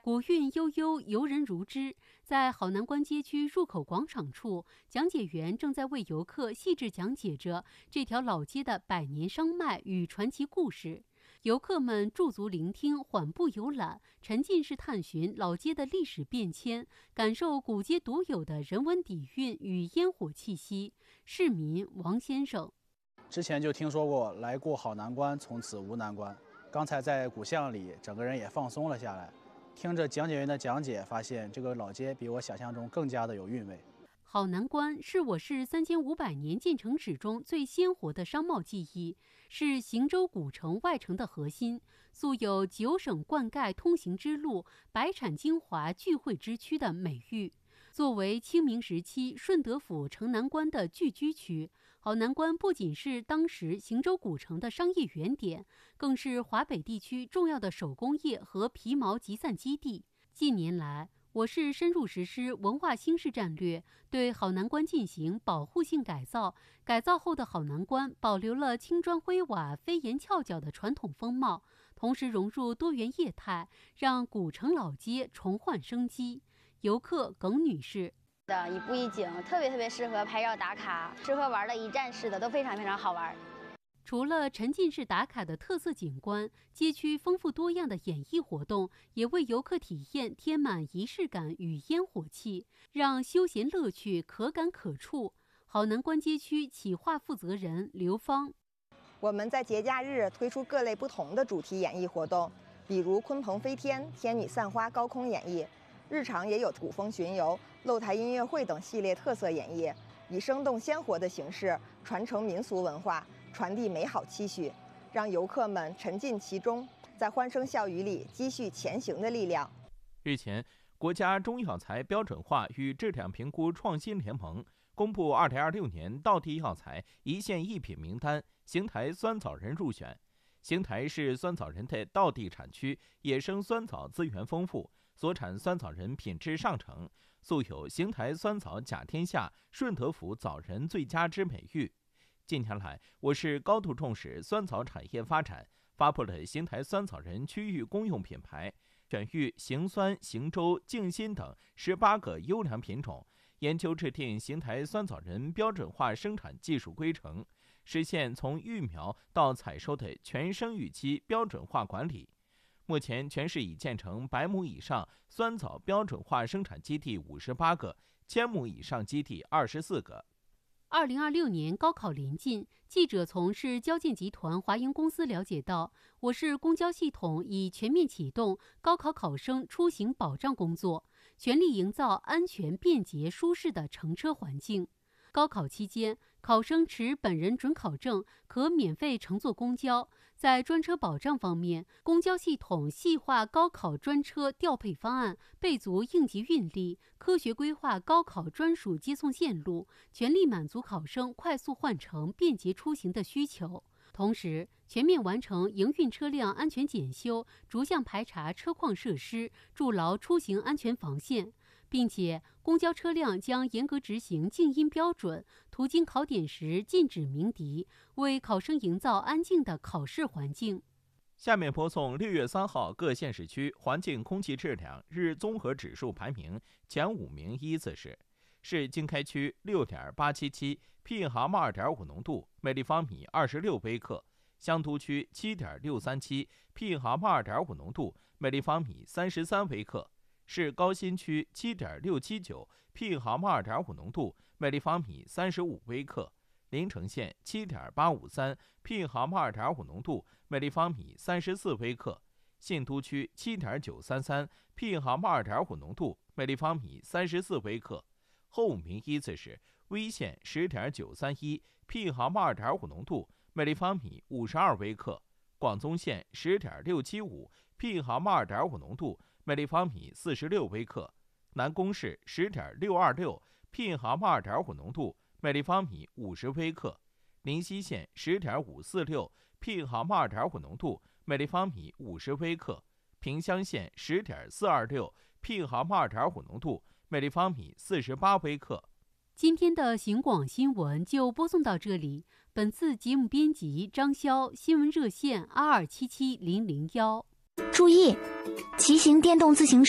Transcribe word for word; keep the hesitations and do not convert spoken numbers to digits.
古韵悠悠，游人如织。在好南关街区入口广场处，讲解员正在为游客细致讲解着这条老街的百年商脉与传奇故事。游客们驻足聆听，缓步游览，沉浸式探寻老街的历史变迁，感受古街独有的人文底蕴与烟火气息。市民王先生： 之前就听说过来过好南关，从此无难关。刚才在古巷里，整个人也放松了下来。听着讲解员的讲解，发现这个老街比我想象中更加的有韵味。 好南关是我市三千五百年建城史中最鲜活的商贸记忆，是邢州古城外城的核心，素有九省灌溉通行之路、百产精华聚会之区的美誉。作为清明时期顺德府城南关的聚居区，好南关不仅是当时邢州古城的商业原点，更是华北地区重要的手工业和皮毛集散基地。近年来，我市深入实施文化兴市战略，对好南关进行保护性改造。改造后的好南关保留了青砖灰瓦、飞檐翘角的传统风貌，同时融入多元业态，让古城老街重焕生机。游客耿女士： 的一步一景，特别特别适合拍照打卡，适合玩的一站式的都非常非常好玩。 除了沉浸式打卡的特色景观，街区丰富多样的演艺活动也为游客体验添满仪式感与烟火气，让休闲乐趣可感可触。好南关街区企划负责人刘芳： 我们在节假日推出各类不同的主题演艺活动，比如鲲鹏飞天、天女散花高空演绎，日常也有古风巡游、露台音乐会等系列特色演绎，以生动鲜活的形式传承民俗文化，传递美好期许，让游客们沉浸其中，在欢声笑语里积蓄前行的力量。 日前，国家中药材标准化与质量评估创新联盟公布二零二六年道地药材一线一品名单，邢台酸枣仁入选。邢台是酸枣仁的道地产区，野生酸枣资源丰富，所产酸枣仁品质上乘，素有邢台酸枣甲天下、顺德府枣仁最佳之美誉。近年来，我市高度重视酸枣产业发展，发布了邢台酸枣仁区域公用品牌，选育邢酸、邢州、静新等十八个优良品种，研究制定邢台酸枣仁标准化生产技术规程，实现从育苗到采收的全生育期标准化管理。目前，全市已建成百亩以上酸枣标准化生产基地五十八个，千亩以上基地二十四个。 二零二六年高考临近，记者从市交建集团华营公司了解到，我市公交系统已全面启动高考考生出行保障工作，全力营造安全、便捷、舒适的乘车环境。高考期间，考生持本人准考证可免费乘坐公交。在专车保障方面，公交系统细化高考专车调配方案，备足应急运力，科学规划高考专属接送线路，全力满足考生快速换乘、便捷出行的需求。同时，全面完成营运车辆安全检修，逐项排查车况设施，筑牢出行安全防线。并且，公交车辆将严格执行静音标准，途经考点时禁止鸣笛，为考生营造安静的考试环境。 下面播送六月三号各县市区环境空气质量日综合指数排名前五名依次是：市经开区六点八七七 P M 二点五 浓度，每立方米二十六微克；香都区七点六三七 P M 二点五 浓度，每立方米三十三微克。市高新区七点六七九 P M 二点五 浓度，每立方米三十五微克；临城县七点八五三 P M 二点五 浓度，每立方米三十四微克；信都区七点九三三 P M 二点五 浓度，每立方米三十四微克。后五名依次是威县十点九三一 P M 二点五 浓度，每立方米五十二微克；广宗县十点六七五 P M 二点五 浓度，每立方米四十六微克；南宫市十点六二六 P M 二点五 浓度，每立方米五十微克；临溪县十点五四六 P M 二点五 浓度，每立方米五十微克；萍乡县十点四二六 P M 二点五 浓度，每立方米四十八微克。 今天的行广新闻就播送到这里。本次节目编辑张潇，新闻热线二二七七零零幺。 注意，骑行电动自行车